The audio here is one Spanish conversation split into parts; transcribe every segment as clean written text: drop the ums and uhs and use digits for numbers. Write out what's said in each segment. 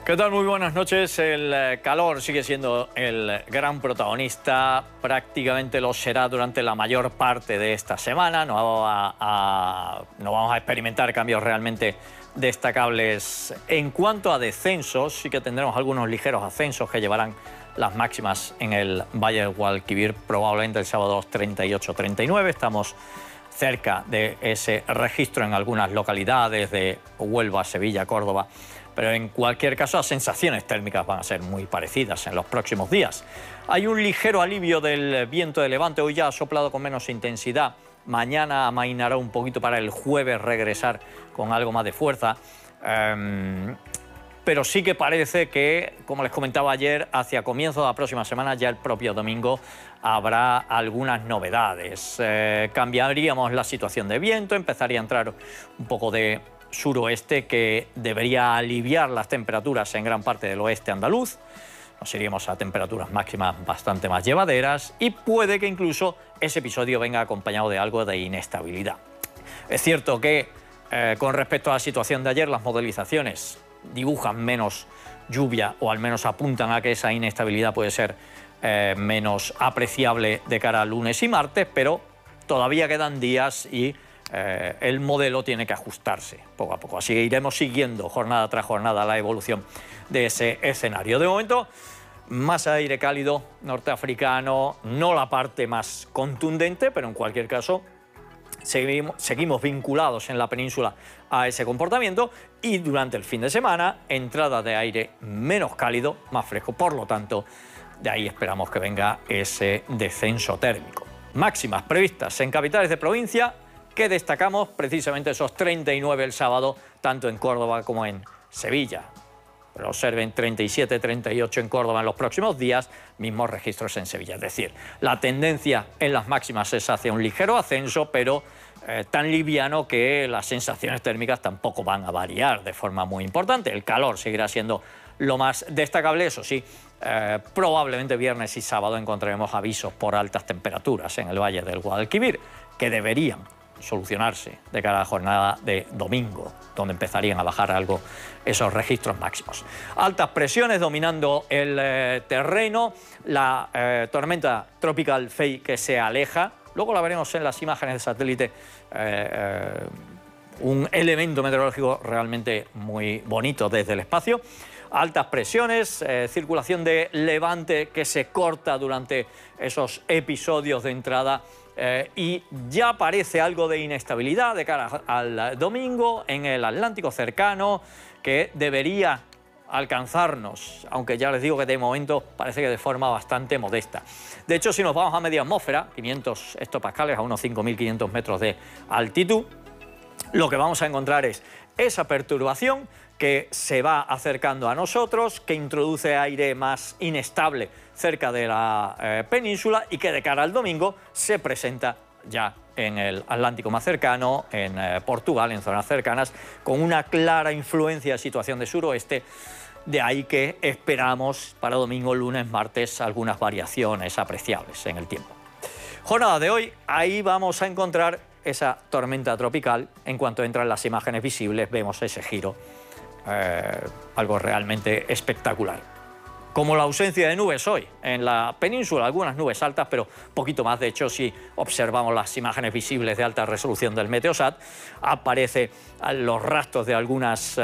¿Qué tal? Muy buenas noches. El calor sigue siendo el gran protagonista. Prácticamente lo será durante la mayor parte de esta semana. No vamos a experimentar cambios realmente destacables. En cuanto a descensos, sí que tendremos algunos ligeros ascensos que llevarán las máximas en el Valle del Guadalquivir, probablemente el sábado los 38-39. Estamos cerca de ese registro en algunas localidades de Huelva, Sevilla, Córdoba. Pero en cualquier caso las sensaciones térmicas van a ser muy parecidas en los próximos días. Hay un ligero alivio del viento de levante, hoy ya ha soplado con menos intensidad. Mañana amainará un poquito para el jueves regresar con algo más de fuerza. Pero sí que parece que, como les comentaba ayer, hacia comienzo de la próxima semana, ya el propio domingo, habrá algunas novedades. Cambiaríamos la situación de viento, empezaría a entrar un poco de suroeste que debería aliviar las temperaturas en gran parte del oeste andaluz. Nos iríamos a temperaturas máximas bastante más llevaderas y puede que incluso ese episodio venga acompañado de algo de inestabilidad. Es cierto que con respecto a la situación de ayer, las modelizaciones dibujan menos lluvia o al menos apuntan a que esa inestabilidad puede ser menos apreciable de cara a lunes y martes, pero todavía quedan días y el modelo tiene que ajustarse poco a poco. Así que iremos siguiendo jornada tras jornada la evolución de ese escenario. De momento, más aire cálido norteafricano, no la parte más contundente, pero en cualquier caso seguimos vinculados en la península a ese comportamiento y durante el fin de semana, entrada de aire menos cálido, más fresco. Por lo tanto, de ahí esperamos que venga ese descenso térmico. Máximas previstas en capitales de provincia, que destacamos precisamente esos 39 el sábado, tanto en Córdoba como en Sevilla. Pero observen 37, 38 en Córdoba en los próximos días, mismos registros en Sevilla. Es decir, la tendencia en las máximas es hacia un ligero ascenso, pero tan liviano que las sensaciones térmicas tampoco van a variar de forma muy importante. El calor seguirá siendo lo más destacable, eso sí. Probablemente viernes y sábado encontraremos avisos por altas temperaturas en el Valle del Guadalquivir, que deberían solucionarse de cara a la jornada de domingo, donde empezarían a bajar algo esos registros máximos. Altas presiones dominando el terreno, la tormenta tropical Fei que se aleja, luego la veremos en las imágenes de satélite, un elemento meteorológico realmente muy bonito desde el espacio. Altas presiones, circulación de levante que se corta durante esos episodios de entrada y ya aparece algo de inestabilidad de cara al domingo en el Atlántico cercano que debería alcanzarnos, aunque ya les digo que de momento parece que de forma bastante modesta. De hecho, si nos vamos a media atmósfera, 500 hectopascales a unos 5.500 metros de altitud, lo que vamos a encontrar es esa perturbación que se va acercando a nosotros, que introduce aire más inestable cerca de la península y que de cara al domingo se presenta ya en el Atlántico más cercano, en Portugal, en zonas cercanas, con una clara influencia de situación de suroeste. De ahí que esperamos para domingo, lunes, martes algunas variaciones apreciables en el tiempo. Jornada de hoy, ahí vamos a encontrar esa tormenta tropical. En cuanto entran las imágenes visibles vemos ese giro, algo realmente espectacular. Como la ausencia de nubes hoy en la península, algunas nubes altas, pero poquito más. De hecho, si observamos las imágenes visibles de alta resolución del Meteosat, aparece los restos de algunas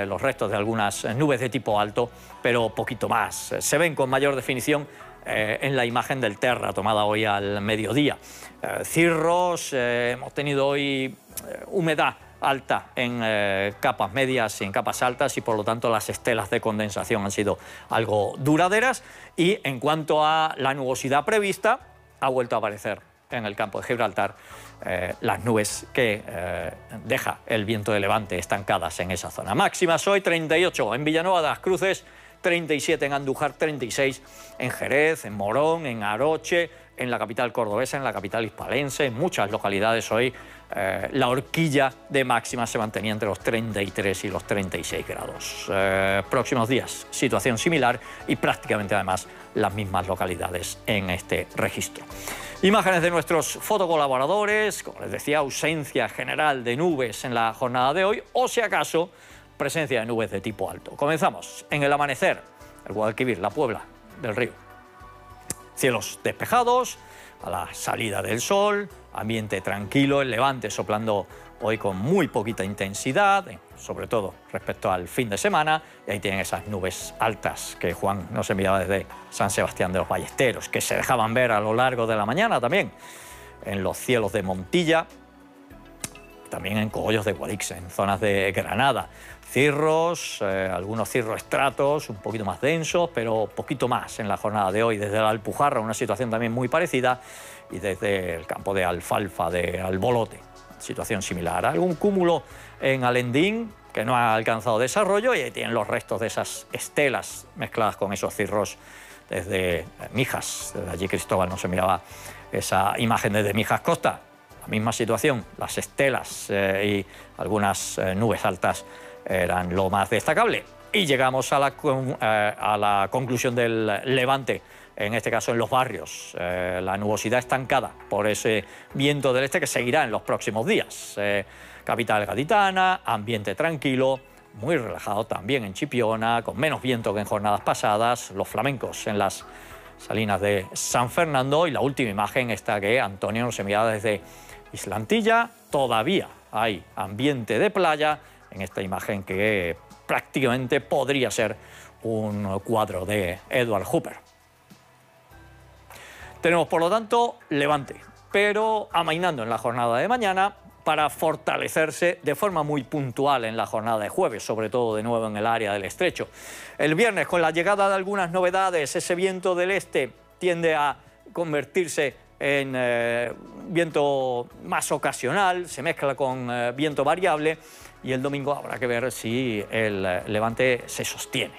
nubes de tipo alto, pero poquito más. Se ven con mayor definición en la imagen del Terra, tomada hoy al mediodía. Cirros, hemos tenido hoy humedad alta en capas medias y en capas altas y por lo tanto las estelas de condensación han sido algo duraderas y en cuanto a la nubosidad prevista ha vuelto a aparecer en el campo de Gibraltar las nubes que deja el viento de levante estancadas en esa zona. Máximas hoy 38 en Villanueva de las Cruces, 37 en Andújar, 36 en Jerez, en Morón, en Aroche, en la capital cordobesa, en la capital hispalense, en muchas localidades hoy la horquilla de máximas se mantenía entre los 33 y los 36 grados. Próximos días, situación similar y prácticamente además las mismas localidades en este registro. Imágenes de nuestros fotocolaboradores, como les decía, ausencia general de nubes en la jornada de hoy, o si acaso presencia de nubes de tipo alto. Comenzamos en el amanecer, el Guadalquivir, la Puebla del Río. Cielos despejados, a la salida del sol, ambiente tranquilo, el levante soplando hoy con muy poquita intensidad, sobre todo respecto al fin de semana, y ahí tienen esas nubes altas que Juan nos enviaba desde San Sebastián de los Ballesteros, que se dejaban ver a lo largo de la mañana también en los cielos de Montilla, también en Cogollos de Guadix, en zonas de Granada. Cirros, algunos cirroestratos un poquito más densos, pero poquito más en la jornada de hoy. Desde la Alpujarra, una situación también muy parecida, y desde el campo de Alfalfa, de Albolote, situación similar. Algún cúmulo en Alendín, que no ha alcanzado desarrollo, y ahí tienen los restos de esas estelas mezcladas con esos cirros desde Mijas. Desde allí Cristóbal nos enviaba esa imagen desde Mijas Costa. La misma situación, las estelas y algunas nubes altas eran lo más destacable. Y llegamos a la conclusión del levante, en este caso en los barrios. La nubosidad estancada por ese viento del este que seguirá en los próximos días. Capital gaditana, ambiente tranquilo, muy relajado también en Chipiona, con menos viento que en jornadas pasadas. Los flamencos en las salinas de San Fernando, y la última imagen esta que Antonio nos enviaba desde Islantilla. Todavía hay ambiente de playa en esta imagen que prácticamente podría ser un cuadro de Edward Hooper. Tenemos, por lo tanto, levante, pero amainando en la jornada de mañana para fortalecerse de forma muy puntual en la jornada de jueves, sobre todo de nuevo en el área del estrecho. El viernes, con la llegada de algunas novedades, ese viento del este tiende a convertirse en viento más ocasional, se mezcla con viento variable, y el domingo habrá que ver si el levante se sostiene.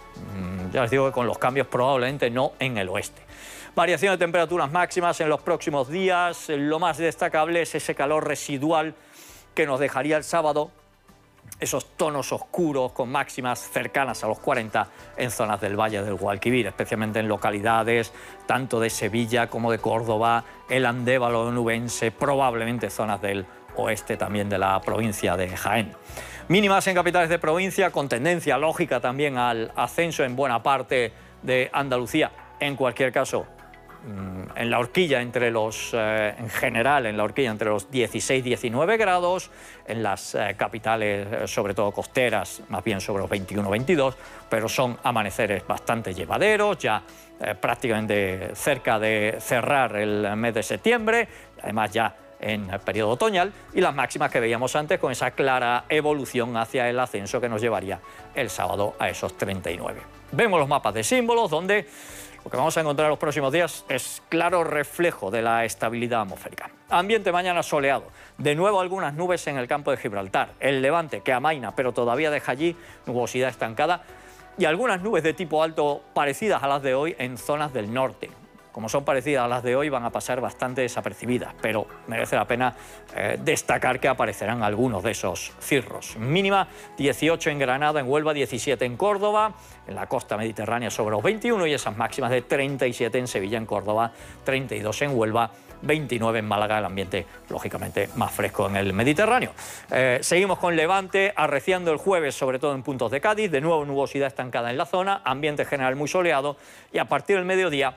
Ya les digo que con los cambios probablemente no en el oeste. Variación de temperaturas máximas en los próximos días. Lo más destacable es ese calor residual que nos dejaría el sábado, esos tonos oscuros con máximas cercanas a los 40 en zonas del Valle del Guadalquivir, especialmente en localidades tanto de Sevilla como de Córdoba, el Andévalo nubense, probablemente zonas del oeste también de la provincia de Jaén. Mínimas en capitales de provincia, con tendencia lógica también al ascenso en buena parte de Andalucía. En cualquier caso, en la horquilla entre los, en general, en la horquilla entre los 16-19 grados, en las capitales, sobre todo costeras, más bien sobre los 21-22, pero son amaneceres bastante llevaderos, ya prácticamente cerca de cerrar el mes de septiembre, además ya en el periodo otoñal, y las máximas que veíamos antes con esa clara evolución hacia el ascenso que nos llevaría el sábado a esos 39. Vemos los mapas de símbolos donde lo que vamos a encontrar los próximos días es claro reflejo de la estabilidad atmosférica. Ambiente mañana soleado, de nuevo algunas nubes en el campo de Gibraltar, el levante que amaina pero todavía deja allí nubosidad estancada, y algunas nubes de tipo alto parecidas a las de hoy en zonas del norte. Como son parecidas a las de hoy, van a pasar bastante desapercibidas, pero merece la pena destacar que aparecerán algunos de esos cirros. Mínima 18 en Granada, en Huelva 17 en Córdoba, en la costa mediterránea sobre los 21, y esas máximas de 37 en Sevilla, en Córdoba, 32 en Huelva, 29 en Málaga, el ambiente lógicamente más fresco en el Mediterráneo. Seguimos con levante, arreciando el jueves, sobre todo en puntos de Cádiz, de nuevo nubosidad estancada en la zona, ambiente general muy soleado, y a partir del mediodía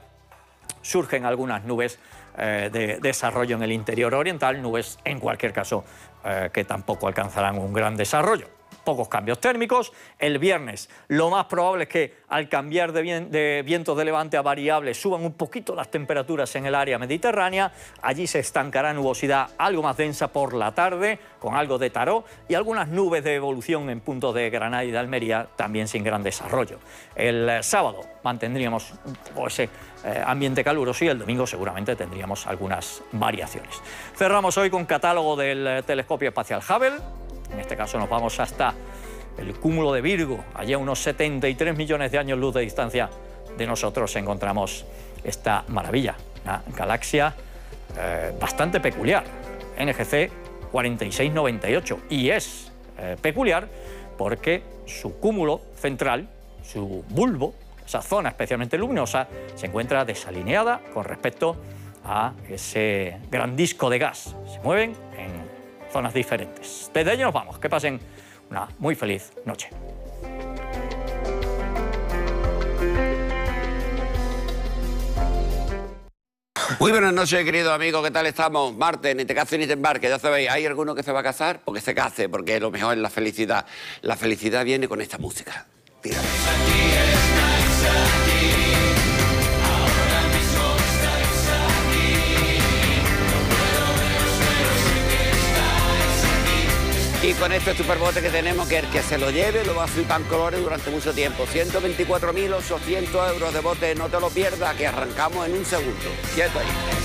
surgen algunas nubes de desarrollo en el interior oriental, nubes en cualquier caso que tampoco alcanzarán un gran desarrollo. Pocos cambios térmicos. El viernes lo más probable es que al cambiar de vientos de levante a variable suban un poquito las temperaturas en el área mediterránea. Allí se estancará nubosidad algo más densa por la tarde, con algo de taró, y algunas nubes de evolución en puntos de Granada y de Almería, también sin gran desarrollo. El sábado mantendríamos un poco ese ambiente caluroso, y el domingo seguramente tendríamos algunas variaciones. Cerramos hoy con catálogo del telescopio espacial Hubble. En este caso nos vamos hasta el cúmulo de Virgo. Allí a unos 73 millones de años luz de distancia de nosotros encontramos esta maravilla, una galaxia bastante peculiar, NGC 4698, y es peculiar porque su cúmulo central, su bulbo, esa zona especialmente luminosa, se encuentra desalineada con respecto a ese gran disco de gas. Se mueven en zonas diferentes. Desde allí nos vamos. Que pasen una muy feliz noche. Muy buenas noches, queridos amigos, ¿qué tal estamos? Martes, ni te cases ni te embarques, ya sabéis, ¿hay alguno que se va a casar? Porque se case, porque lo mejor es la felicidad. La felicidad viene con esta música. Tírame. Y con este superbote que tenemos, que el que se lo lleve lo va a flipar en colores durante mucho tiempo. 124.800 euros de bote, no te lo pierdas, que arrancamos en un segundo. Quieto ahí.